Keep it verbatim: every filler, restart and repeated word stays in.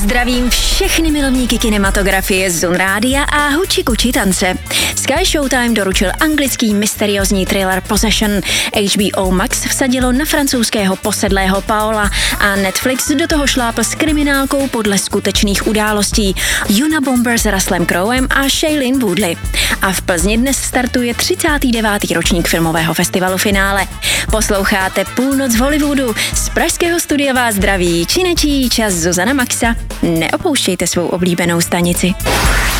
Zdravím všechny milovníky kinematografie z Zone Rádia a huči kuči tance. Sky Showtime doručil anglický mysteriózní thriller Possession. H B O Max vsadilo na francouzského posedlého Paola a Netflix do toho šlápl s kriminálkou podle skutečných událostí Unabomber s Russellem Crowem a Shailene Woodley. A v Plzni dnes startuje třicátý devátý ročník filmového festivalu Finále. Posloucháte Půlnoc v Hollywoodu. Z pražského studia vás zdraví činečí čas Zuzana Maxa. Neopouštějte svou oblíbenou stanici.